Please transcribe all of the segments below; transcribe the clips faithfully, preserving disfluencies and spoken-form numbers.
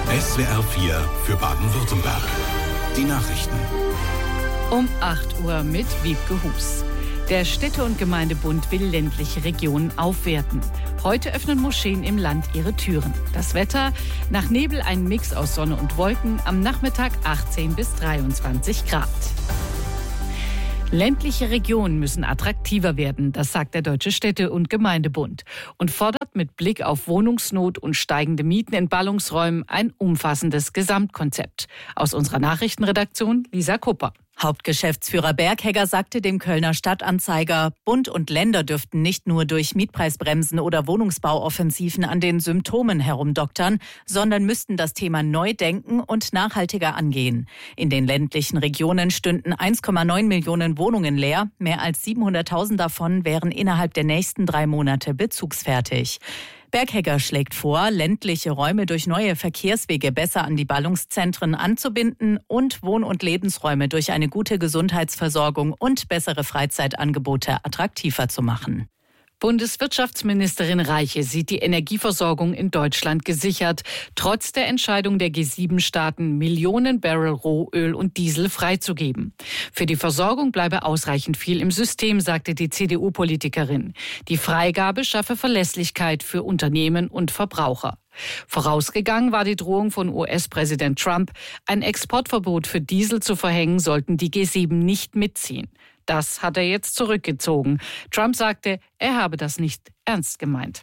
S W R vier für Baden-Württemberg. Die Nachrichten. Um acht Uhr mit Wiebke Hus. Der Städte- und Gemeindebund will ländliche Regionen aufwerten. Heute öffnen Moscheen im Land ihre Türen. Das Wetter: nach Nebel ein Mix aus Sonne und Wolken, am Nachmittag achtzehn bis dreiundzwanzig Grad. Ländliche Regionen müssen attraktiver werden, das sagt der Deutsche Städte- und Gemeindebund und fordert mit Blick auf Wohnungsnot und steigende Mieten in Ballungsräumen ein umfassendes Gesamtkonzept. Aus unserer Nachrichtenredaktion Lisa Kupper. Hauptgeschäftsführer Berghegger sagte dem Kölner Stadtanzeiger, Bund und Länder dürften nicht nur durch Mietpreisbremsen oder Wohnungsbauoffensiven an den Symptomen herumdoktern, sondern müssten das Thema neu denken und nachhaltiger angehen. In den ländlichen Regionen stünden eins Komma neun Millionen Wohnungen leer. Mehr als siebenhunderttausend davon wären innerhalb der nächsten drei Monate bezugsfertig. Berghegger schlägt vor, ländliche Räume durch neue Verkehrswege besser an die Ballungszentren anzubinden und Wohn- und Lebensräume durch eine gute Gesundheitsversorgung und bessere Freizeitangebote attraktiver zu machen. Bundeswirtschaftsministerin Reiche sieht die Energieversorgung in Deutschland gesichert, trotz der Entscheidung der G sieben Staaten, Millionen Barrel Rohöl und Diesel freizugeben. Für die Versorgung bleibe ausreichend viel im System, sagte die C D U-Politikerin. Die Freigabe schaffe Verlässlichkeit für Unternehmen und Verbraucher. Vorausgegangen war die Drohung von U S-Präsident Trump, ein Exportverbot für Diesel zu verhängen, sollten die G sieben nicht mitziehen. Das hat er jetzt zurückgezogen. Trump sagte, er habe das nicht ernst gemeint.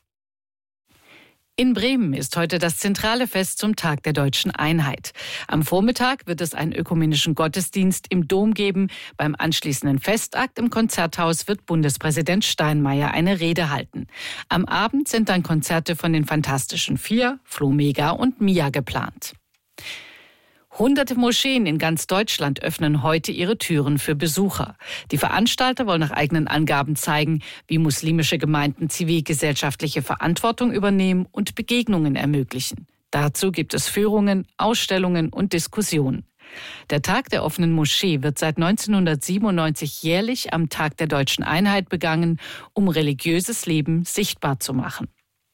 In Bremen ist heute das zentrale Fest zum Tag der Deutschen Einheit. Am Vormittag wird es einen ökumenischen Gottesdienst im Dom geben. Beim anschließenden Festakt im Konzerthaus wird Bundespräsident Steinmeier eine Rede halten. Am Abend sind dann Konzerte von den Fantastischen Vier, Flo Mega und Mia geplant. Hunderte Moscheen in ganz Deutschland öffnen heute ihre Türen für Besucher. Die Veranstalter wollen nach eigenen Angaben zeigen, wie muslimische Gemeinden zivilgesellschaftliche Verantwortung übernehmen und Begegnungen ermöglichen. Dazu gibt es Führungen, Ausstellungen und Diskussionen. Der Tag der offenen Moschee wird seit neunzehnhundertsiebenundneunzig jährlich am Tag der Deutschen Einheit begangen, um religiöses Leben sichtbar zu machen.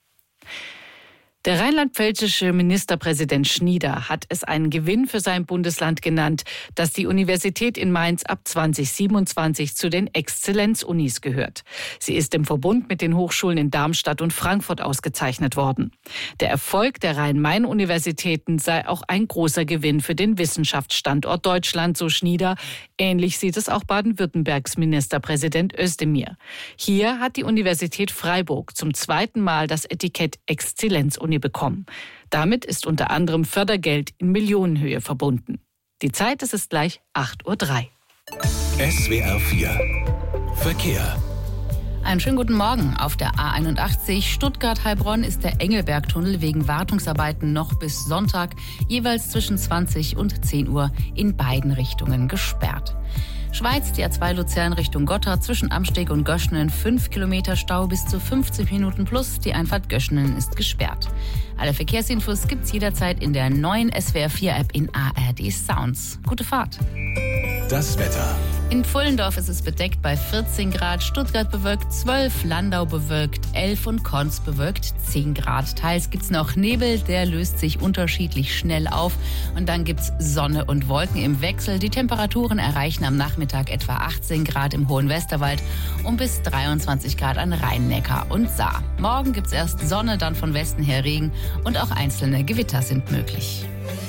Der rheinland-pfälzische Ministerpräsident Schnieder hat es einen Gewinn für sein Bundesland genannt, dass die Universität in Mainz ab zwanzig siebenundzwanzig zu den Exzellenzunis gehört. Sie ist im Verbund mit den Hochschulen in Darmstadt und Frankfurt ausgezeichnet worden. Der Erfolg der Rhein-Main-Universitäten sei auch ein großer Gewinn für den Wissenschaftsstandort Deutschland, so Schnieder. Ähnlich sieht es auch Baden-Württembergs Ministerpräsident Özdemir. Hier hat die Universität Freiburg zum zweiten Mal das Etikett Exzellenzuni bekommen. Damit ist unter anderem Fördergeld in Millionenhöhe verbunden. Die Zeit, es ist gleich acht Uhr drei. S W R vier Verkehr. Einen schönen guten Morgen. Auf der A einundachtzig Stuttgart-Heilbronn ist der Engelbergtunnel wegen Wartungsarbeiten noch bis Sonntag jeweils zwischen zwanzig und zehn Uhr in beiden Richtungen gesperrt. Schweiz, die A zwei Luzern Richtung Gotthard zwischen Amsteg und Göschenen fünf Kilometer Stau bis zu fünfzig Minuten plus. Die Einfahrt Göschenen ist gesperrt. Alle Verkehrsinfos gibt's jederzeit in der neuen S W R vier App in A R D Sounds. Gute Fahrt. Das Wetter. In Pfullendorf ist es bedeckt bei vierzehn Grad, Stuttgart bewölkt zwölf, Landau bewölkt elf und Konz bewölkt zehn Grad. Teils gibt's noch Nebel, der löst sich unterschiedlich schnell auf. Und dann gibt's Sonne und Wolken im Wechsel. Die Temperaturen erreichen am Nachmittag etwa achtzehn Grad im Hohen Westerwald und bis dreiundzwanzig Grad an Rhein-Neckar und Saar. Morgen gibt's erst Sonne, dann von Westen her Regen und auch einzelne Gewitter sind möglich.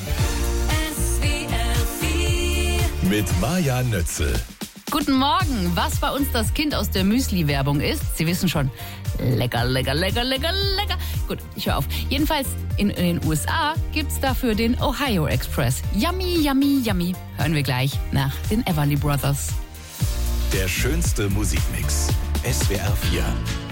Mit Maja Nötzel. Guten Morgen. Was bei uns das Kind aus der Müsli-Werbung ist, Sie wissen schon, lecker, lecker, lecker, lecker, lecker. Gut, ich höre auf. Jedenfalls in, in den U S A gibt's dafür den Ohio Express. Yummy, yummy, yummy. Hören wir gleich nach den Everly Brothers. Der schönste Musikmix. S W R vier.